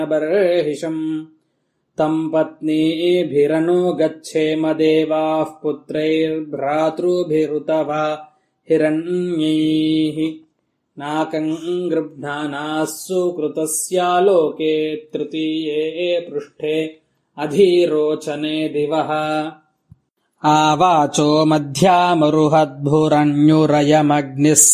बर्हिषम् तम् पत्नीभिरनु गच्छेम देवाः पुत्रैर्भ्रातृभिरुतवा हिरण्यैः नाकम् गृह्णानाः सुकृतस्यालोके तृतीये पृष्ठे अधीरोचने दिवः आवाचो मध्यामरुहद्भुरण्युरयमग्निः